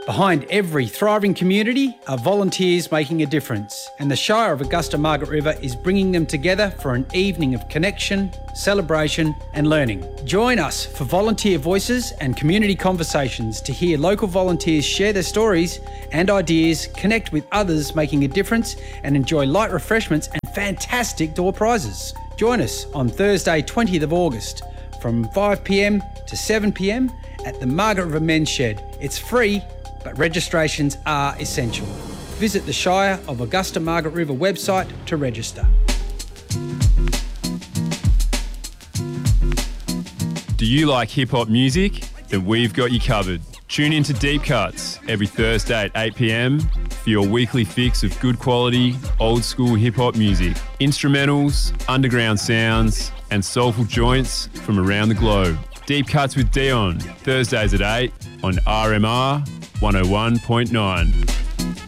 Behind every thriving community are volunteers making a difference, and the Shire of Augusta-Margaret River is bringing them together for an evening of connection, celebration and learning. Join us for volunteer voices and community conversations to hear local volunteers share their stories and ideas, connect with others making a difference and enjoy light refreshments and fantastic door prizes. Join us on Thursday 20th of August from 5pm to 7pm at the Margaret River Men's Shed. It's free, but registrations are essential. Visit the Shire of Augusta-Margaret River website to register. Do you like hip-hop music? Then we've got you covered. Tune in to Deep Cuts every Thursday at 8pm for your weekly fix of good quality, old-school hip-hop music, instrumentals, underground sounds and soulful joints from around the globe. Deep Cuts with Dion, Thursdays at 8 on RMR 101.9.